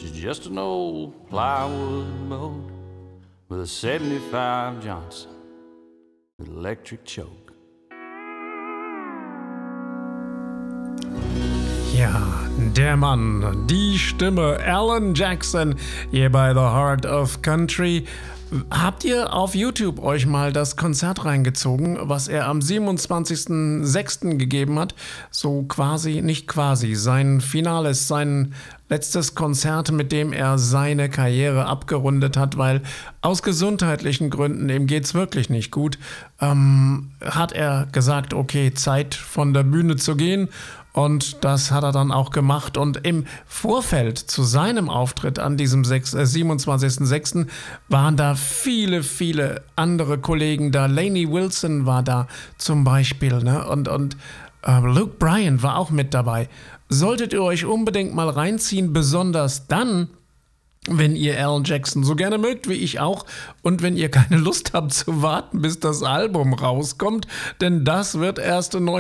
She's just an old plywood boat with a 75 Johnson with electric choke. Ja, der Mann, die Stimme, Alan Jackson, hier bei The Heart of Country. Habt ihr auf YouTube euch mal das Konzert reingezogen, was er am 27.06. gegeben hat? So quasi, nicht quasi, sein Finales, sein letztes Konzert, mit dem er seine Karriere abgerundet hat, weil aus gesundheitlichen Gründen, ihm geht's wirklich nicht gut, hat er gesagt, okay, Zeit von der Bühne zu gehen. Und das hat er dann auch gemacht. Und im Vorfeld zu seinem Auftritt an diesem 27.06. waren da viele, viele andere Kollegen da. Lainey Wilson war da zum Beispiel, ne? Und Luke Bryan war auch mit dabei. Solltet ihr euch unbedingt mal reinziehen, besonders dann, wenn ihr Alan Jackson so gerne mögt, wie ich auch, und wenn ihr keine Lust habt zu warten, bis das Album rauskommt, denn das wird erst im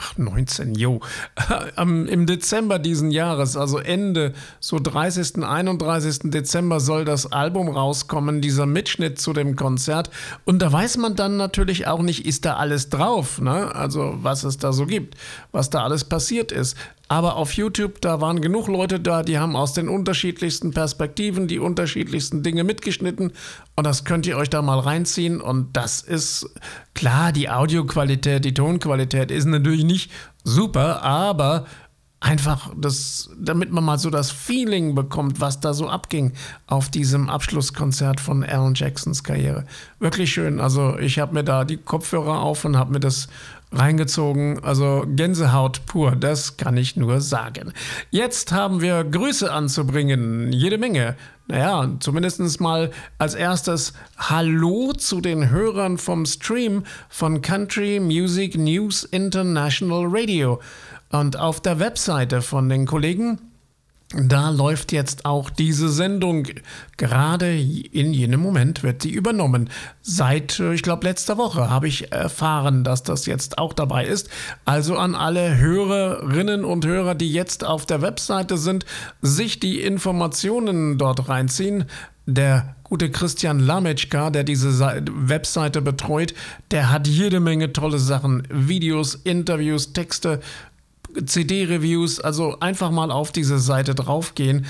Dezember diesen Jahres, also Ende, so 30., 31. Dezember soll das Album rauskommen, dieser Mitschnitt zu dem Konzert, und da weiß man dann natürlich auch nicht, ist da alles drauf, ne? Also was es da so gibt, was da alles passiert ist. Aber auf YouTube, da waren genug Leute da, die haben aus den unterschiedlichsten Perspektiven die unterschiedlichsten Dinge mitgeschnitten und das könnt ihr euch da mal reinziehen und das ist klar, die Audioqualität, die Tonqualität ist natürlich nicht super, aber einfach, damit man mal so das Feeling bekommt, was da so abging auf diesem Abschlusskonzert von Alan Jacksons Karriere. Wirklich schön, also ich habe mir da die Kopfhörer auf und habe mir das reingezogen, also Gänsehaut pur, das kann ich nur sagen. Jetzt haben wir Grüße anzubringen, jede Menge. Naja, zumindest mal als erstes Hallo zu den Hörern vom Stream von Country Music News International Radio. Und auf der Webseite von den Kollegen, da läuft jetzt auch diese Sendung. Gerade in jenem Moment wird sie übernommen. Seit, ich glaube, letzter Woche habe ich erfahren, dass das jetzt auch dabei ist. Also an alle Hörerinnen und Hörer, die jetzt auf der Webseite sind, sich die Informationen dort reinziehen. Der gute Christian Lametschka, der diese Webseite betreut, der hat jede Menge tolle Sachen. Videos, Interviews, Texte, CD-Reviews, also einfach mal auf diese Seite draufgehen,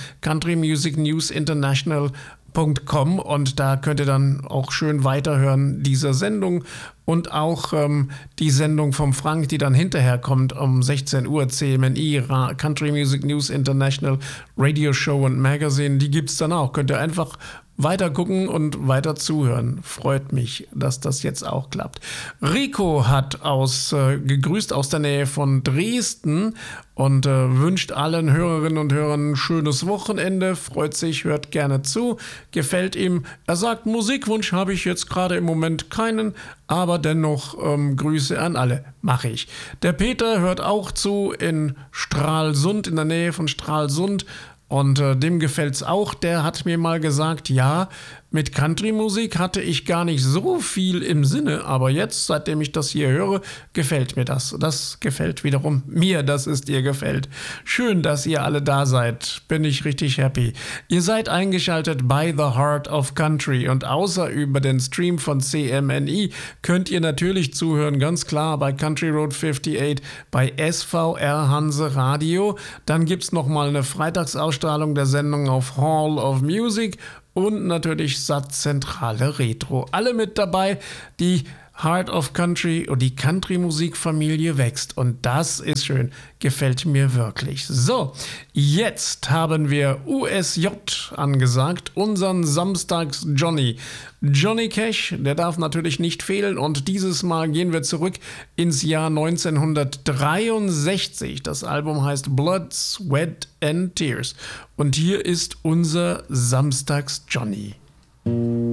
countrymusicnewsinternational.com, und da könnt ihr dann auch schön weiterhören, diese Sendung und auch die Sendung vom Frank, die dann hinterher kommt um 16 Uhr, CMNI, Country Music News International Radio Show und Magazine, die gibt's dann auch, könnt ihr einfach weiter gucken und weiter zuhören. Freut mich, dass das jetzt auch klappt. Rico hat gegrüßt aus der Nähe von Dresden und wünscht allen Hörerinnen und Hörern ein schönes Wochenende. Freut sich, hört gerne zu. Gefällt ihm. Er sagt, Musikwunsch habe ich jetzt gerade im Moment keinen, aber dennoch Grüße an alle. Mache ich. Der Peter hört auch zu in Stralsund, in der Nähe von Stralsund. Und dem gefällt's auch. Der hat mir mal gesagt, ja, mit Country-Musik hatte ich gar nicht so viel im Sinne, aber jetzt, seitdem ich das hier höre, gefällt mir das. Das gefällt wiederum mir, dass es dir gefällt. Schön, dass ihr alle da seid. Bin ich richtig happy. Ihr seid eingeschaltet bei The Heart of Country und außer über den Stream von CMNI könnt ihr natürlich zuhören, ganz klar, bei Country Road 58, bei SVR Hanse Radio. Dann gibt's nochmal eine Freitagsausstrahlung der Sendung auf Hall of Music und natürlich Satzzentrale Retro. Alle mit dabei, die Heart of Country und die Country-Musikfamilie wächst. Und das ist schön, gefällt mir wirklich. So, jetzt haben wir USJ angesagt, unseren Samstags-Johnny. Johnny Cash, der darf natürlich nicht fehlen und dieses Mal gehen wir zurück ins Jahr 1963. Das Album heißt Blood, Sweat and Tears. Und hier ist unser Samstags-Johnny.